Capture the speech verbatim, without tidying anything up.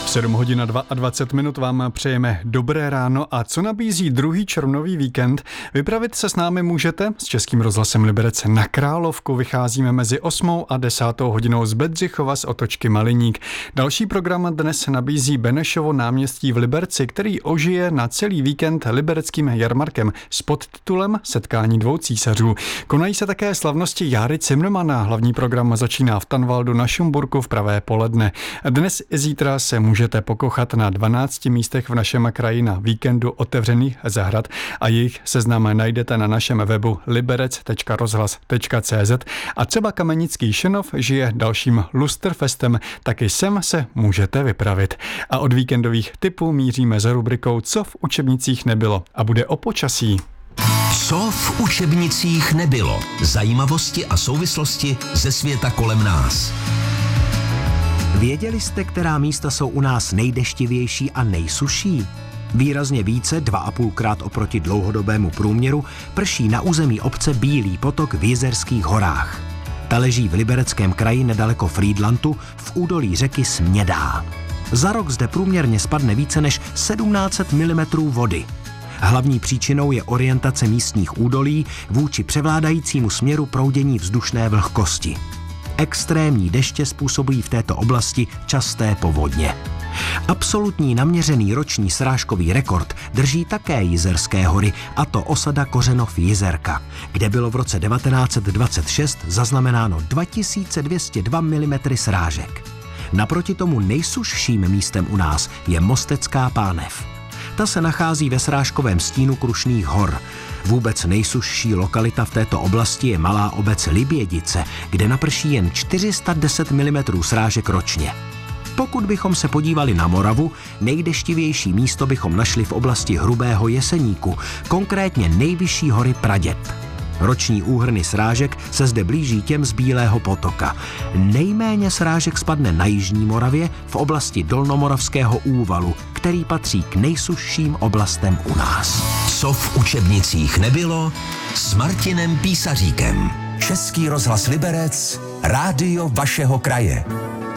V sedm hodin a dvacet dva minut vám přejeme dobré ráno a co nabízí druhý červnový víkend? Vypravit se s námi můžete s Českým rozhlasem Liberec na Královku. Vycházíme mezi osmou a desátou hodinou z Bedřichova z otočky Maliník. Další program dnes nabízí Benešovo náměstí v Liberci, který ožije na celý víkend libereckým jarmarkem s podtitulem Setkání dvou císařů. Konají se také slavnosti Járy Cimrmana. Hlavní program začíná v Tanvaldu na Šumburku v pravé poledne. Dnes i zítra se můžete pokochat na dvanácti místech v našem kraji na víkendu otevřených zahrad a jejich seznam najdete na našem webu liberec tečka rozhlas tečka cé zet a třeba Kamenický Šenov žije dalším Lusterfestem, taky sem se můžete vypravit. A od víkendových tipů míříme za rubrikou Co v učebnicích nebylo a bude o počasí. Co v učebnicích nebylo? Zajímavosti a souvislosti ze světa kolem nás. Věděli jste, která místa jsou u nás nejdeštivější a nejsuší? Výrazně více, dva a půlkrát oproti dlouhodobému průměru, prší na území obce Bílý potok v Jizerských horách. Ta leží v Libereckém kraji nedaleko Frýdlantu v údolí řeky Smědá. Za rok zde průměrně spadne více než sedmnáct set milimetrů vody. Hlavní příčinou je orientace místních údolí vůči převládajícímu směru proudění vzdušné vlhkosti. Extrémní deště způsobují v této oblasti časté povodně. Absolutní naměřený roční srážkový rekord drží také Jizerské hory, a to osada Kořenov Jizerka, kde bylo v roce devatenáct set dvacet šest zaznamenáno dva tisíce dvě stě dva milimetry srážek. Naproti tomu nejsušším místem u nás je Mostecká Pánev. Ta se nachází ve srážkovém stínu Krušných hor. Vůbec nejsušší lokalita v této oblasti je malá obec Libědice, kde naprší jen čtyři sta deset milimetrů srážek ročně. Pokud bychom se podívali na Moravu, nejdeštivější místo bychom našli v oblasti Hrubého Jeseníku, konkrétně nejvyšší hory Praděd. Roční úhrny srážek se zde blíží těm z Bílého potoka. Nejméně srážek spadne na jižní Moravě v oblasti Dolnomoravského úvalu, který patří k nejsušším oblastem u nás. Co v učebnicích nebylo s Martinem Písaříkem. Český rozhlas Liberec, rádio vašeho kraje.